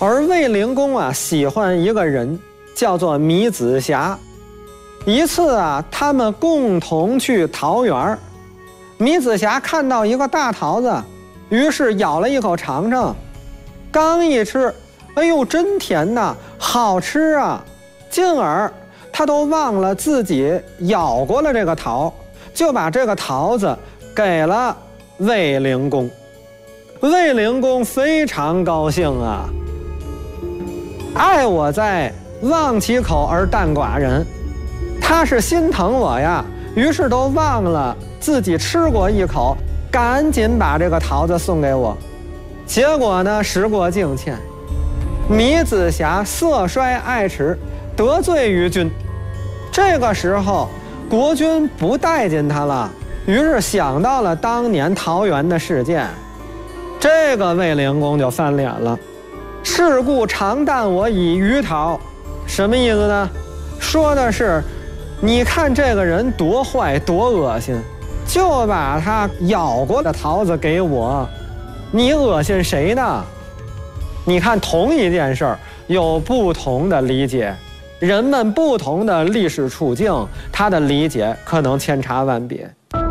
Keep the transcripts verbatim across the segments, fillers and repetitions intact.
而卫灵公啊，喜欢一个人，叫做米子瑕。一次啊，他们共同去桃园，米子瑕看到一个大桃子，于是咬了一口尝尝，刚一吃，哎呦，真甜呐，好吃啊！进而他都忘了自己咬过了这个桃，就把这个桃子给了卫灵公。卫灵公非常高兴啊，爱我在，忘其口而淡寡人。他是心疼我呀，于是都忘了自己吃过一口，赶紧把这个桃子送给我。结果呢，时过境迁，米子瑕色衰爱弛，得罪于君。这个时候，国君不待见他了，于是想到了当年桃园的事件，这个卫灵公就翻脸了。是故常啖我以鱼桃，什么意思呢？说的是，你看这个人多坏多恶心，就把他咬过的桃子给我，你恶心谁呢？你看同一件事儿有不同的理解，人们不同的历史处境，他的理解可能千差万别。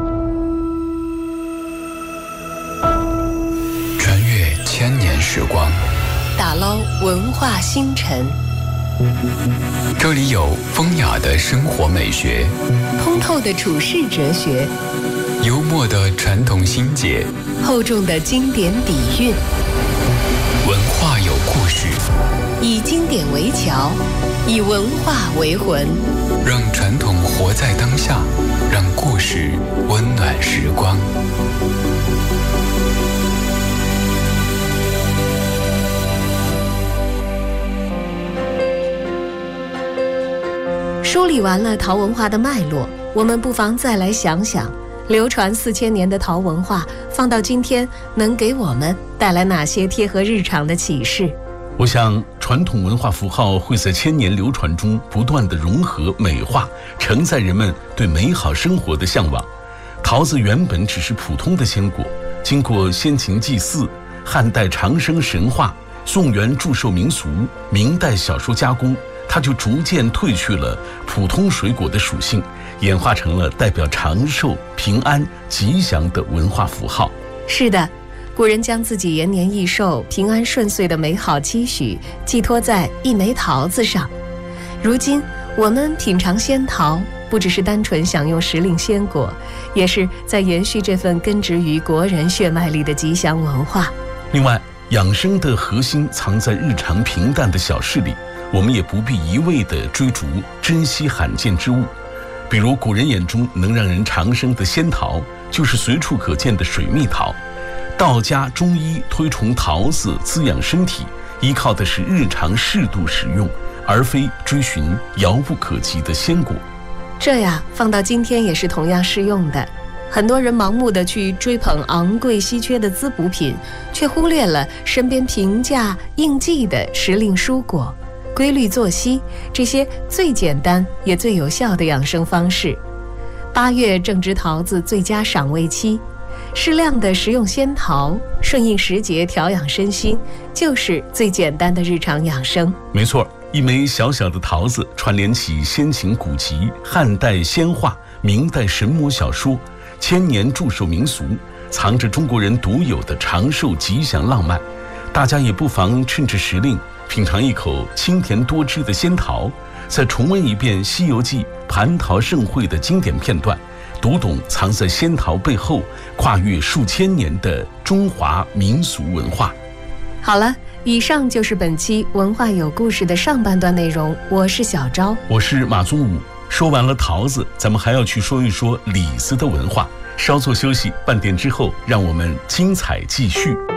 穿越千年时光， 打捞文化星辰， 这里有风雅的生活美学， 通透的处世哲学， 幽默的传统心结， 厚重的经典底蕴。 文化有故事， 以经典为桥，以文化为魂， 让传统活在当下，让故事温暖时光。 梳理完了陶文化的脉络，我们不妨再来想想，流传四千年的陶文化放到今天能给我们带来哪些贴合日常的启示。 我想传统文化符号会在千年流传中不断的融合美化，承载人们对美好生活的向往。桃子原本只是普通的鲜果，经过先秦祭祀、汉代长生神话、宋元祝寿民俗、明代小说加工，它就逐渐褪去了普通水果的属性，演化成了代表长寿、平安、吉祥的文化符号。 是的，古人将自己延年益寿、平安顺遂的美好期许寄托在一枚桃子上。如今我们品尝仙桃，不只是单纯享用时令鲜果，也是在延续这份根植于国人血脉里的吉祥文化。 另外，养生的核心藏在日常平淡的小事里，我们也不必一味地追逐珍稀罕见之物。比如古人眼中能让人长生的仙桃，就是随处可见的水蜜桃。道家中医推崇桃子滋养身体，依靠的是日常适度使用，而非追寻遥不可及的仙果。 这呀，放到今天也是同样适用的。很多人盲目地去追捧昂贵稀缺的滋补品，却忽略了身边平价应季的时令蔬果。规律作息，这些最简单也最有效的养生方式。八月正值桃子最佳赏味期，适量的食用仙桃，顺应时节调养身心，就是最简单的日常养生。 没错，一枚小小的桃子串联起先秦古籍、汉代仙话、明代神魔小说、千年祝寿民俗，藏着中国人独有的长寿吉祥浪漫。大家也不妨趁着时令品尝一口清甜多汁的仙桃，再重温一遍《西游记》蟠桃盛会的经典片段，读懂藏在仙桃背后跨越数千年的中华民俗文化。 好了，以上就是本期文化有故事的上半段内容。我是小昭， 我是马宗武。说完了桃子，咱们还要去说一说李子的文化。稍作休息，半点之后让我们精彩继续。